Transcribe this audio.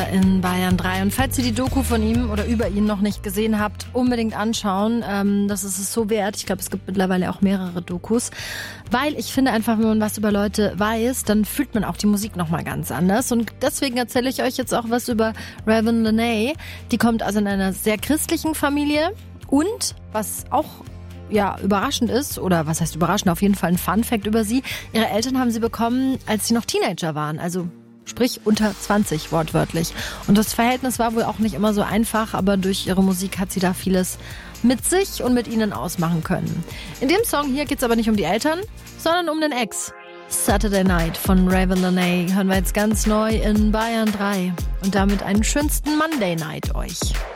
hier in Bayern 3. Und falls ihr die Doku von ihm oder über ihn noch nicht gesehen habt, unbedingt anschauen. Das ist es so wert. Ich glaube, es gibt mittlerweile auch mehrere Dokus. Weil ich finde einfach, wenn man was über Leute weiß, dann fühlt man auch die Musik nochmal ganz anders. Und deswegen erzähle ich euch jetzt auch was über Raven Lenae. Die kommt also in einer sehr christlichen Familie. Und was auch überraschend ist, oder was heißt überraschend, auf jeden Fall ein Fun-Fact über sie. Ihre Eltern haben sie bekommen, als sie noch Teenager waren, also sprich unter 20 wortwörtlich. Und das Verhältnis war wohl auch nicht immer so einfach, aber durch ihre Musik hat sie da vieles mit sich und mit ihnen ausmachen können. In dem Song hier geht's aber nicht um die Eltern, sondern um den Ex. Saturday Night von Raven Lenae hören wir jetzt ganz neu in Bayern 3. Und damit einen schönsten Monday Night euch.